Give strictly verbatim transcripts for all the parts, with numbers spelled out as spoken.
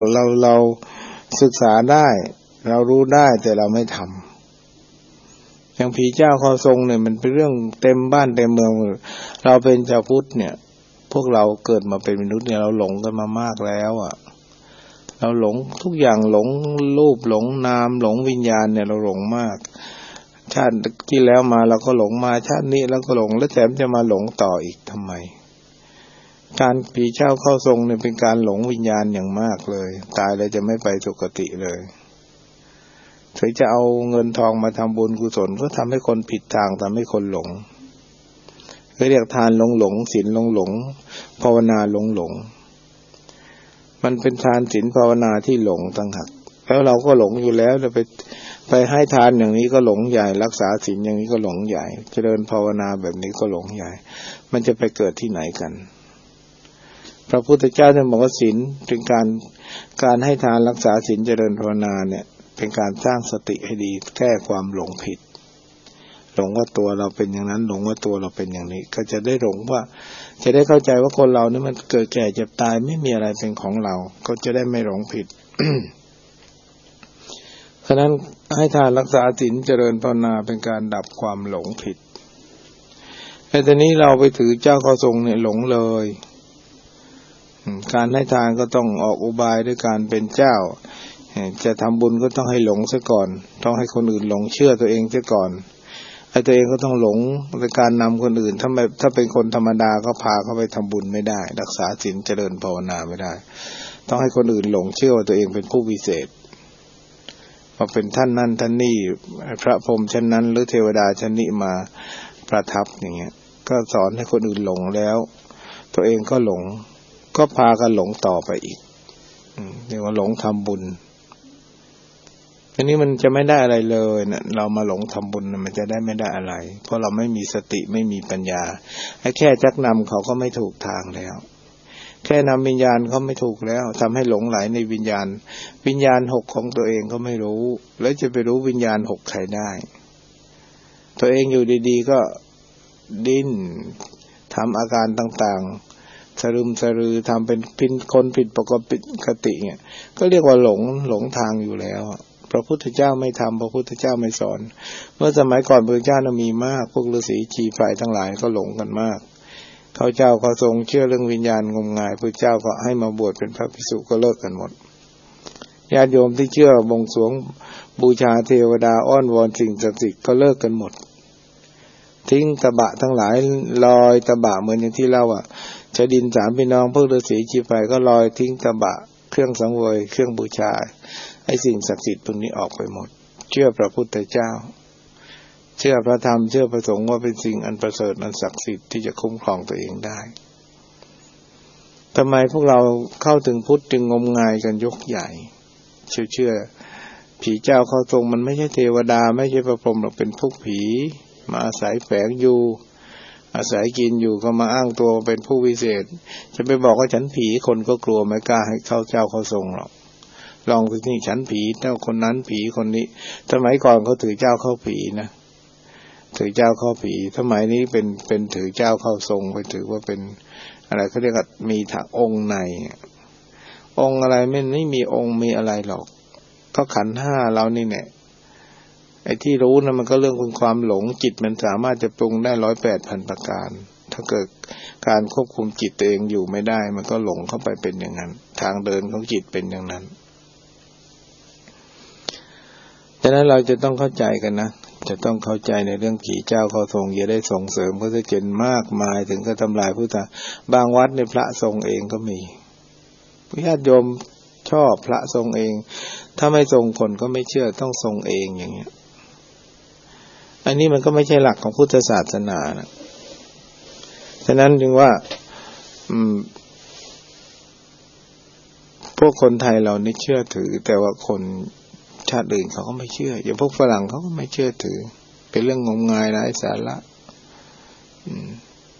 เราเราศึกษาได้เรารู้ได้แต่เราไม่ทำอย่างผีเจ้าเข้าทรงเนี่ยมันเป็นเรื่องเต็มบ้านเต็มเมืองเราเป็นชาวพุทธเนี่ยพวกเราเกิดมาเป็นมนุษย์เนี่ยเราหลงกันมามากแล้วอ่ะเราหลงทุกอย่างหลงรูปหลงนามหลงวิญญาณเนี่ยเราหลงมากชาติที่แล้วมาเราก็หลงมาชาตินี้เราก็หลงแล้วแถมจะมาหลงต่ออีกทำไมการผีเจ้าเข้าทรงเนี่ยเป็นการหลงวิญญาณอย่างมากเลยตายแล้วจะไม่ไปสุคติเลยถึงจะเอาเงินทองมาทำบุญกุศลก็ทำให้คนผิดทางทำให้คนหลงก็เรียกทานหลงหลงศีลหลงหลงภาวนาหลงหลงมันเป็นทานศีลภาวนาที่หลงต่างหากแล้วเราก็หลงอยู่แล้วจะไปไปให้ทานอย่างนี้ก็หลงใหญ่รักษาศีลอย่างนี้ก็หลงใหญ่เจริญภาวนาแบบนี้ก็หลงใหญ่มันจะไปเกิดที่ไหนกันพระพุทธเจ้าท่านบอกว่าศีลเป็นการการให้ทานรักษาศีลเจริญภาวนาเนี่ยเป็นการสร้างสติให้ดีแก้ความหลงผิดหลงว่าตัวเราเป็นอย่างนั้นหลงว่าตัวเราเป็นอย่างนี้ก็จะได้หลงว่าจะได้เข้าใจว่าคนเรานี่มันเกิดแก่เจ็บตายไม่มีอะไรเป็นของเราก็จะได้ไม่หลงผิด ฉะนั้นให้ทานรักษาศีลเจริญภาวนาเป็นการดับความหลงผิดแต่ตอนนี้เราไปถือเจ้าเข้าทรงเนี่ยหลงเลยการให้ทานก็ต้องออกอุบายด้วยการเป็นเจ้าจะทำบุญก็ต้องให้หลงซะก่อนต้องให้คนอื่นหลงเชื่อตัวเองซะก่อนไอ้ตัวเองก็ต้องหลงในการนำคนอื่นถ้าไม่ถ้าเป็นคนธรรมดาก็พาเขาไปทำบุญไม่ได้รักษาศีลเจริญภาวนาไม่ได้ต้องให้คนอื่นหลงเชื่อว่าตัวเองเป็นผู้วิเศษว่าเป็นท่านนั่นท่านนี่พระพรหมชั้นนั้นหรือเทวดาชั้นนี้มาประทับอย่างเงี้ยก็สอนให้คนอื่นหลงแล้วตัวเองก็หลงก็พากันหลงต่อไปอีกเรียกว่าหลงทำบุญทีนี้มันจะไม่ได้อะไรเลยนะเรามาหลงทำบุญมันจะได้ไม่ได้อะไรเพราะเราไม่มีสติไม่มีปัญญาแค่จักนำเขาก็ไม่ถูกทางแล้วแค่นำวิญญาณเขาไม่ถูกแล้วทำให้หลงไหลในวิญญาณวิญญาณหกของตัวเองก็ไม่รู้แล้วจะไปรู้วิญญาณหกใครได้ตัวเองอยู่ดีๆก็ดิ้นทำอาการต่างๆสรึมสรือทำเป็นพินคนผิดปกติเนี่ยก็เรียกว่าหลงหลงทางอยู่แล้วพระพุทธเจ้าไม่ทำพระพุทธเจ้าไม่สอนเมื่อสมัยก่อนพระเจ้าน่ะมีมากพวกฤาษีชีไฟทั้งหลายก็หลงกันมากเขาเจ้าเขาทรงเชื่อเรื่องวิญญาณงมงายพระเจ้าก็ให้มาบวชเป็นพระภิกษุก็เลิกกันหมดญาติโยมที่เชื่อบวงสรวงบูชาเทวดาอ้อนวอนสิ่งศักดิ์สิทธิ์ก็เลิกกันหมดทิ้งตบะทั้งหลายลอยตบะเหมือนอย่างที่เล่าอ่ะชดินสามพี่น้องพวกฤาษีชีไฟก็ลอยทิ้งตบะเครื่องสังเวยเครื่องบูชาไอ้สิ่งศักดิ์สิทธิ์พวกนี้ออกไปหมดเชื่อพระพุทธเจ้าเชื่อพระธรรมเชื่อพระสงฆ์ว่าเป็นสิ่งอันประเสริฐอันศักดิ์สิทธิ์ที่จะคุ้มครองตัวเองได้ทำไมพวกเราเข้าถึงพุทธจึงงมงายกันยกใหญ่เชื่อเชื่อผีเจ้าเข้าทรงมันไม่ใช่เทวดาไม่ใช่พระพรหมหรอกเป็นพวกผีมาอาศัยแฝงอยู่อาศัยกินอยู่ก็มาอ้างตัวเป็นผู้วิเศษจะไปบอกว่าฉันผีคนก็กลัวไม่กล้าให้เข้าเจ้าเข้าทรงหรอกลองดูนี่ฉันผีเจ้าคนนั้นผีคนนี้สมัยก่อนเขาถือเจ้าเข้าผีนะถือเจ้าเข้าผีสมัยนี้เป็นเป็นถือเจ้าเข้าทรงไปถือว่าเป็นอะไรเขาเรียกว่ามีถักองค์ในองค์อะไรไม่ไม่มีองค์มีอะไรหรอกก็ขันธ์ห้าเรานี่แหละไอ้ที่รู้นะมันก็เรื่องของความหลงจิตมันสามารถจะปรุงได้ร้อยแปดพันประการถ้าเกิดการควบคุมจิตตัวเองอยู่ไม่ได้มันก็หลงเข้าไปเป็นอย่างนั้นทางเดินของจิตเป็นอย่างนั้นฉะนั้นเราจะต้องเข้าใจกันนะจะต้องเข้าใจในเรื่องผีเจ้าเข้าทรงอย่าได้ส่งเสริมพระเจ้ามากมายถึงกับทำลายพุทธะบางวัดในพระทรงเองก็มีญาติโยมชอบพระทรงเองถ้าไม่ทรงคนก็ไม่เชื่อต้องทรงเองอย่างเงี้ยอันนี้มันก็ไม่ใช่หลักของพุทธศาสนานะฉะนั้นจึงว่าอืมพวกคนไทยเรานี่เชื่อถือแต่ว่าคนชาติอื่นเขาก็ไม่เชื่ออย่างพวกฝรั่งเขาก็ไม่เชื่อถือเป็นเรื่องงมงายไร้สาระอืม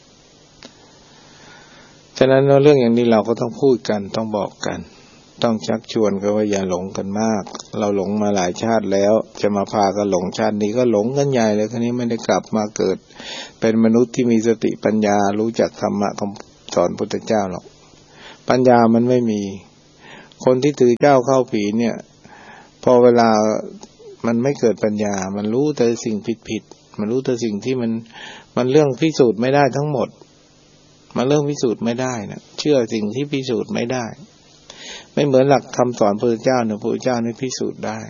ฉะนั้นเรื่องอย่างนี้เราก็ต้องพูดกันต้องบอกกันต้องชักชวนกันว่าอย่าหลงกันมากเราหลงมาหลายชาติแล้วจะมาพากันหลงชาตินี้ก็หลงกันใหญ่เลยคราวนี้ไม่ได้กลับมาเกิดเป็นมนุษย์ที่มีสติปัญญารู้จักธรรมะคำสอนพุทธเจ้าหรอกปัญญามันไม่มีคนที่ถือเจ้าเข้าผีเนี่ยพอเวลามันไม่เกิดปัญญามันรู้แต่สิ่งผิดๆมันรู้แต่สิ่งที่มันมันเรื่องพิสูจน์ไม่ได้ทั้งหมดมันเรื่องพิสูจน์ไม่ได้นะเชื่อสิ่งที่พิสูจน์ไม่ได้ไม่เหมือนหลักคำสอนพระพุทธเจ้าเนี่ยพระพุทธเจ้านี่พิสูจน์ได้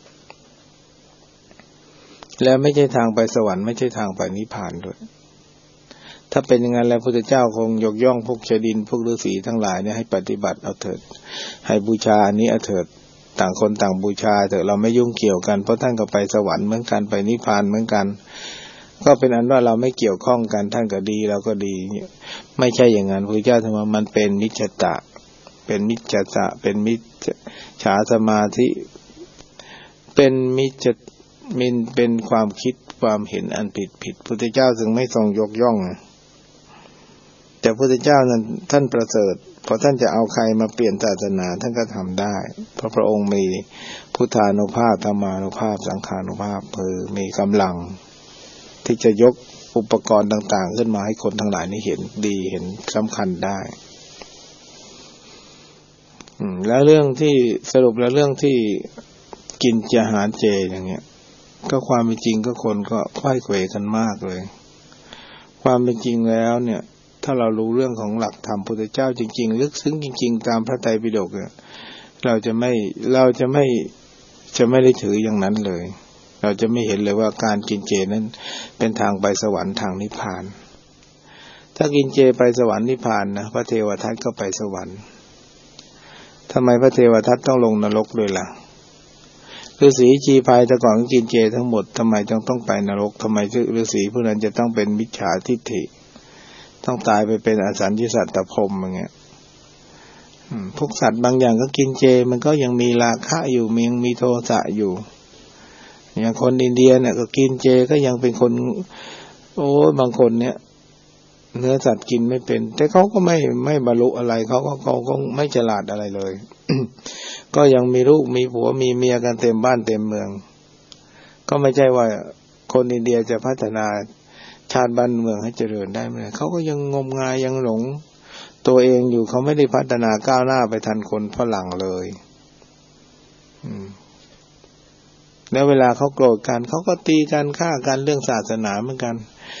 และไม่ใช่ทางไปสวรรค์ไม่ใช่ทางไปนิพพานด้วยถ้าเป็นอย่างนั้นแล้วพระพุทธเจ้าคงยกย่องพวกชดินพวกฤาษีทั้งหลายเนี่ยให้ปฏิบัติเอาเถิดให้บูชาอันนี้เอาเถิดต่างคนต่างบูชาเถอะเราไม่ยุ่งเกี่ยวกันเพราะท่านก็ไปสวรรค์เหมือนกันไปนิพพานเหมือนกันก็เป็นอันว่าเราไม่เกี่ยวข้องกันท่านก็ดีเราก็ดีไม่ใช่อย่างนั้นพระพุทธเจ้าทำไมมันเป็นมิจฉตะเป็นมิจฉาเป็นมิจฉาสมาธิเป็นมิจฉามินเป็นความคิดความเห็นอันผิดผิดพุทธเจ้าจึงไม่ทรงยกย่องแต่พุทธเจ้านั้นท่านประเสริฐพอท่านจะเอาใครมาเปลี่ยนศาสนาท่านก็ทำได้เพราะพระองค์มีพุทธานุภาพธรรมานุภาพสังฆานุภาพคือมีกำลังที่จะยกอุปกรณ์ต่างๆขึ้นมาให้คนทั้งหลายนี่เห็นดีเห็นสำคัญได้แล้วเรื่องที่สรุปแล้วเรื่องที่กินอาหารเจอย่างเงี้ยก็ความเป็นจริงก็คนก็ไขว้เขวกันมากเลยความเป็นจริงแล้วเนี่ยถ้าเรารู้เรื่องของหลักธรรมพุทธเจ้าจริงๆลึกซึ้งจริงๆตามพระไตรปิฎกเนี่ยเราจะไม่เราจะไม่จะไม่ได้ถืออย่างนั้นเลยเราจะไม่เห็นเลยว่าการกินเจนั้นเป็นทางไปสวรรค์ทางนิพพานถ้ากินเจไปสวรรค์นิพพานนะพระเทวทัตก็ไปสวรรค์ทำไมพระเทวทัตต้องลงนรกด้วยล่ะฤาษีชีพายแต่ก่อนกินเจทั้งหมดทำไมจึงต้องไปนรกทำไมฤาษีผู้นั้นจะต้องเป็นมิจฉาทิฏฐิต้องตายไปเป็นอสัญญิสัตตพรหมอย่างเงี้ยพวกสัตว์บางอย่างก็กินเจมันก็ยังมีราคะอยู่มียังมีโทสะอยู่อย่างคนอินเดียเนี่ยก็กินเจก็ยังเป็นคนโอ้บางคนเนี่ยเนื้อสัตว์กินไม่เป็นแต่เขาก็ไม่ไม่บรรลุอะไรเขาก็เขาก็ไม่ฉลาดอะไรเลย ก็ยังมีลูกมีผัวมีเมียกันเต็มบ้านเต็มเมืองก็ไม่ใช่ว่าคนอินเดียจะพัฒนาชาติบ้านเมืองให้เจริญได้ไหมเขาก็ยังงมงายยังหลงตัวเองอยู่เขาไม่ได้พัฒนาก้าวหน้าไปทันคนฝรั่งเลยอืมแล้วเวลาเขาโกรธกันเขาก็ตีกันฆ่ากันเรื่องศาสนาเหมือนกัน